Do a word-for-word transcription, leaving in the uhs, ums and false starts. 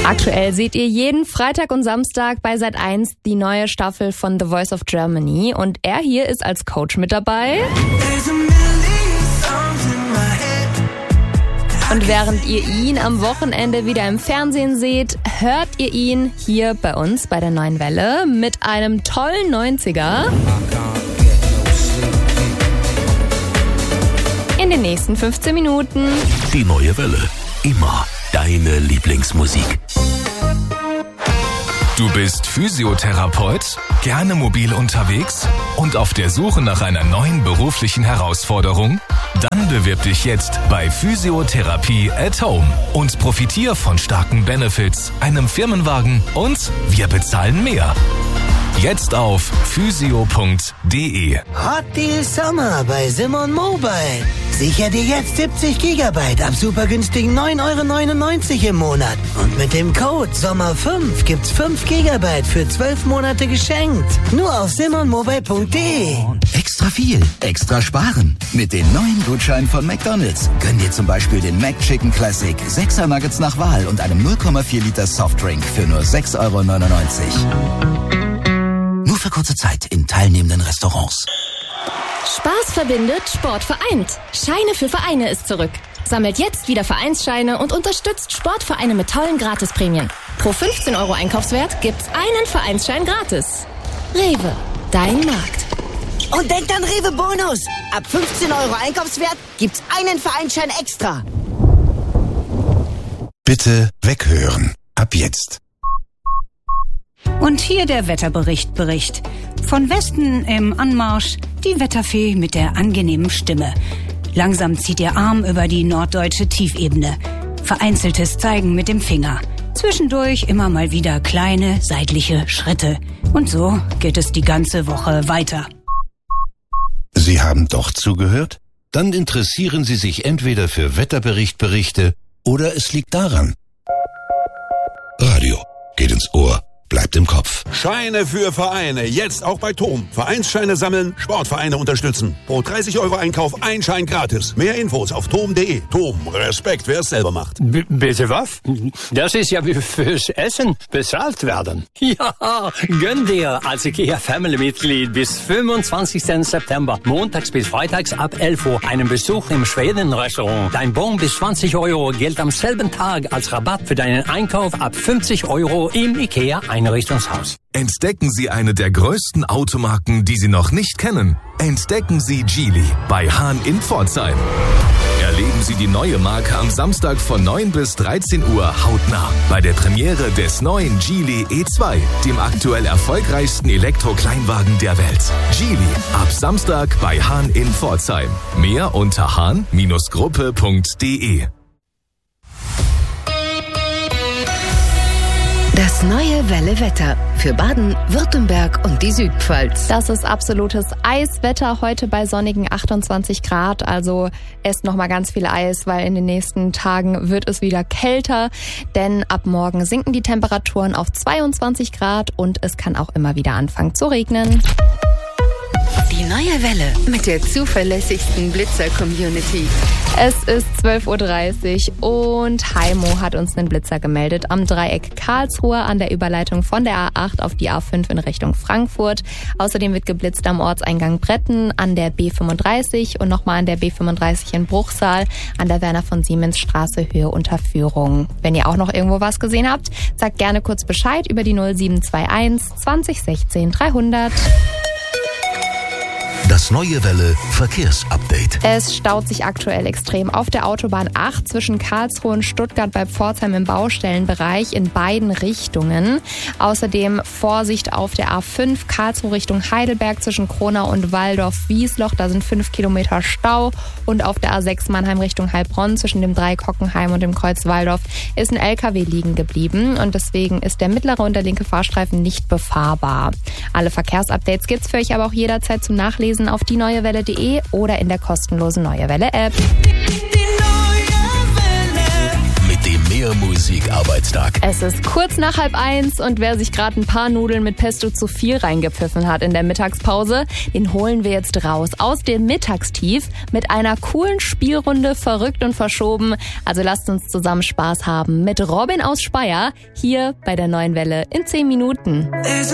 Aktuell seht ihr jeden Freitag und Samstag bei Sat eins die neue Staffel von The Voice of Germany. Und er hier ist als Coach mit dabei. Und während ihr ihn am Wochenende wieder im Fernsehen seht, hört ihr ihn hier bei uns bei der Neuen Welle mit einem tollen neunziger. In den nächsten fünfzehn Minuten. Die Neue Welle. Immer deine Lieblingsmusik. Du bist Physiotherapeut, gerne mobil unterwegs und auf der Suche nach einer neuen beruflichen Herausforderung? Dann bewirb dich jetzt bei Physiotherapie at Home und profitiere von starken Benefits, einem Firmenwagen und wir bezahlen mehr. Jetzt auf physio punkt de. Hot Deal Sommer bei Simon Mobile. Sicher dir jetzt siebzig Gigabyte ab super günstigen neun Euro neunundneunzig im Monat. Und mit dem Code Sommer fünf gibt's fünf Gigabyte für zwölf Monate geschenkt. Nur auf simon mobile punkt de. Extra viel, extra sparen. Mit den neuen Gutscheinen von McDonald's. Gönn dir zum Beispiel den McChicken Classic, sechser Nuggets nach Wahl und einem null Komma vier Liter Softdrink für nur sechs Euro neunundneunzig. Nur für kurze Zeit in teilnehmenden Restaurants. Spaß verbindet, Sport vereint. Scheine für Vereine ist zurück. Sammelt jetzt wieder Vereinsscheine und unterstützt Sportvereine mit tollen Gratisprämien. Pro fünfzehn Euro Einkaufswert gibt's einen Vereinsschein gratis. Rewe, dein Markt. Und denkt an Rewe Bonus. Ab fünfzehn Euro Einkaufswert gibt's einen Vereinsschein extra. Bitte weghören. Ab jetzt. Und hier der Wetterbericht Bericht. Von Westen im Anmarsch die Wetterfee mit der angenehmen Stimme. Langsam zieht ihr Arm über die norddeutsche Tiefebene. Vereinzeltes Zeigen mit dem Finger. Zwischendurch immer mal wieder kleine seitliche Schritte. Und so geht es die ganze Woche weiter. Sie haben doch zugehört? Dann interessieren Sie sich entweder für Wetterberichtberichte oder es liegt daran. Radio geht ins Ohr. Bleibt im Kopf. Scheine für Vereine. Jetzt auch bei Tom. Vereinsscheine sammeln, Sportvereine unterstützen. Pro dreißig Euro Einkauf ein Schein gratis. Mehr Infos auf tom punkt de. Tom, Respekt, wer es selber macht. B- bitte was? Das ist ja wie fürs Essen bezahlt werden. Ja, gönn dir als IKEA Family-Mitglied bis fünfundzwanzigsten September, montags bis freitags ab elf Uhr, einen Besuch im Schweden-Restaurant. Dein Bon bis zwanzig Euro gilt am selben Tag als Rabatt für deinen Einkauf ab fünfzig Euro im IKEA Einrichtungshaus. Entdecken Sie eine der größten Automarken, die Sie noch nicht kennen. Entdecken Sie Geely bei Hahn in Pforzheim. Erleben Sie die neue Marke am Samstag von neun bis dreizehn Uhr hautnah bei der Premiere des neuen Geely E zwei, dem aktuell erfolgreichsten Elektro-Kleinwagen der Welt. Geely ab Samstag bei Hahn in Pforzheim. Mehr unter hahn Gruppe punkt de. Das neue Welle Wetter für Baden, Württemberg und die Südpfalz. Das ist absolutes Eiswetter heute bei sonnigen achtundzwanzig Grad. Also esst noch mal ganz viel Eis, weil in den nächsten Tagen wird es wieder kälter. Denn ab morgen sinken die Temperaturen auf zweiundzwanzig Grad und es kann auch immer wieder anfangen zu regnen. Die neue Welle mit der zuverlässigsten Blitzer-Community. Es ist zwölf Uhr dreißig und Heimo hat uns einen Blitzer gemeldet am Dreieck Karlsruhe an der Überleitung von der A acht auf die A fünf in Richtung Frankfurt. Außerdem wird geblitzt am Ortseingang Bretten, an der B fünfunddreißig und nochmal an der B fünfunddreißig in Bruchsal, an der Werner von Siemens Straße Höhe Unterführung. Wenn ihr auch noch irgendwo was gesehen habt, sagt gerne kurz Bescheid über die null sieben zwei eins zwanzig sechzehn dreihundert. Das neue Welle Verkehrsupdate. Es staut sich aktuell extrem auf der Autobahn acht zwischen Karlsruhe und Stuttgart bei Pforzheim im Baustellenbereich in beiden Richtungen. Außerdem Vorsicht auf der A fünf Karlsruhe Richtung Heidelberg zwischen Kronau und Walldorf-Wiesloch. Da sind fünf Kilometer Stau. Und auf der A sechs Mannheim Richtung Heilbronn zwischen dem Dreieck Hockenheim und dem Kreuz Walldorf ist ein L K W liegen geblieben. Und deswegen ist der mittlere und der linke Fahrstreifen nicht befahrbar. Alle Verkehrsupdates gibt's für euch aber auch jederzeit zum Nachlesen auf die neue welle punkt de oder in der kostenlosen Neue Welle App. Mit dem Mehr Ihr Musik-Arbeitstag. Es ist kurz nach halb eins und wer sich gerade ein paar Nudeln mit Pesto zu viel reingepfiffen hat in der Mittagspause, den holen wir jetzt raus aus dem Mittagstief mit einer coolen Spielrunde verrückt und verschoben. Also lasst uns zusammen Spaß haben mit Robin aus Speyer hier bei der Neuen Welle in zehn Minuten.